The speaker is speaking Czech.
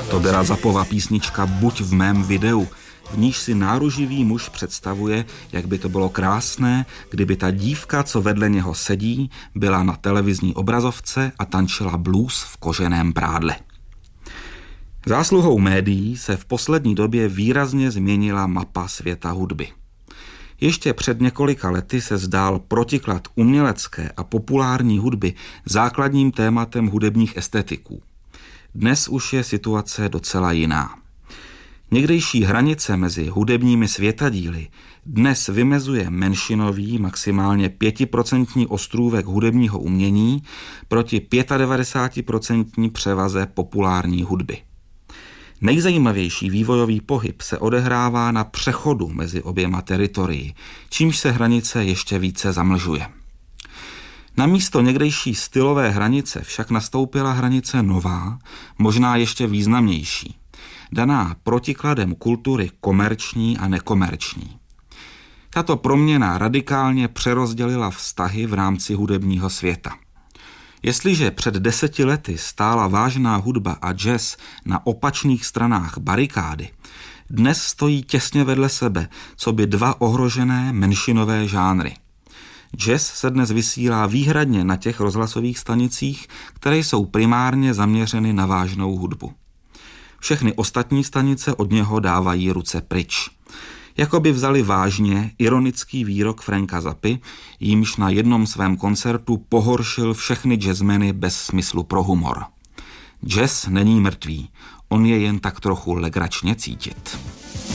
To byla Zappova písnička Buď v mém videu, v níž si náruživý muž představuje, jak by to bylo krásné, kdyby ta dívka, co vedle něho sedí, byla na televizní obrazovce a tančila blues v koženém prádle. Zásluhou médií se v poslední době výrazně změnila mapa světa hudby. Ještě před několika lety se zdál protiklad umělecké a populární hudby základním tématem hudebních estetiků. Dnes už je situace docela jiná. Někdejší hranice mezi hudebními světadíly dnes vymezuje menšinový, maximálně 5% ostrůvek hudebního umění proti 95% převaze populární hudby. Nejzajímavější vývojový pohyb se odehrává na přechodu mezi oběma teritorii, čímž se hranice ještě více zamlžuje. Na místo někdejší stylové hranice však nastoupila hranice nová, možná ještě významnější, daná protikladem kultury komerční a nekomerční. Tato proměna radikálně přerozdělila vztahy v rámci hudebního světa. Jestliže před 10 lety stála vážná hudba a jazz na opačných stranách barikády, dnes stojí těsně vedle sebe, coby dva ohrožené menšinové žánry. Jazz se dnes vysílá výhradně na těch rozhlasových stanicích, které jsou primárně zaměřeny na vážnou hudbu. Všechny ostatní stanice od něho dávají ruce pryč. Jakoby vzali vážně ironický výrok Franka Zappy, jímž na jednom svém koncertu pohoršil všechny jazzmeny bez smyslu pro humor. Jazz není mrtvý, on je jen tak trochu legračně cítit.